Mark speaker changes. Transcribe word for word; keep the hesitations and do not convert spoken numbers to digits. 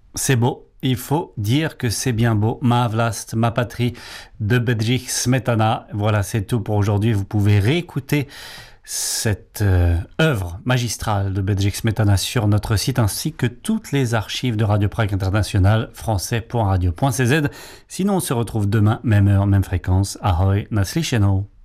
Speaker 1: C'est beau. Il faut dire que c'est bien beau. Ma vlast, ma patrie de Bedřich Smetana. Voilà, c'est tout pour aujourd'hui. Vous pouvez réécouter cette euh, œuvre magistrale de Bedřich Smetana sur notre site ainsi que toutes les archives de Radio Prague International, français point radio point c z. Sinon, on se retrouve demain, même heure, même fréquence. Ahoj, naslyšenou.